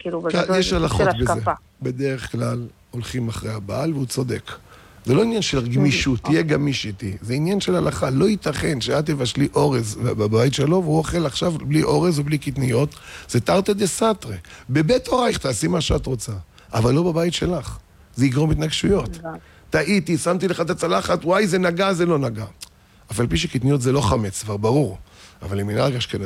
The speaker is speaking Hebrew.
כאילו, בגדול, יש הלכות של בזה. השקפה. בדרך כלל הולכים אחרי הבעל, והוא צודק. זה לא עניין של גמישות, תהיה גמיש איתי. זה עניין של הלכה. לא ייתכן שאת תבשלי אורז בבית שלו, והוא אוכל עכשיו בלי אורז ובלי קטניות. זה תרתי דה סתרי. בבית הורייך תעשי מה שאת רוצה, אבל לא בבית שלך. זה יגרום התנגשויות. טעיתי, שמתי לך את הצלחת, וואי, זה נגע, זה לא נגע. אף על פי שקטניות זה לא חמץ, כבר ברור. אבל אם מנהג אשכנזי